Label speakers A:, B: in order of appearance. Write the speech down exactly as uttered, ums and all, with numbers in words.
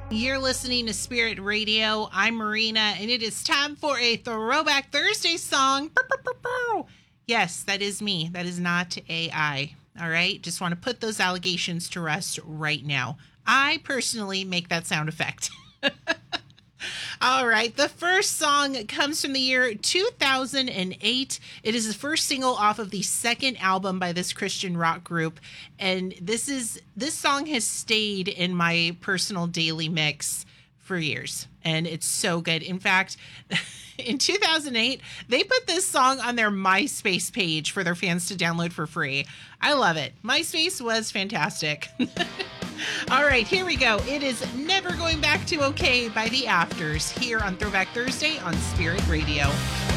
A: You're listening to Spirit Radio. I'm Marina, and it is time for a Throwback Thursday song. Yes, that is me. That is not A I. All right? Just want to put those allegations to rest right now. I personally make that sound effect. All right. The first song comes from the year two thousand eight. It is the first single off of the second album by this Christian rock group. And this is this song has stayed in my personal daily mix for years. And it's so good. In fact, in two thousand eight, they put this song on their MySpace page for their fans to download for free. I love it. MySpace was fantastic. All right, here we go. It is Never Going Back to Okay by The Afters here on Throwback Thursday on Spirit Radio.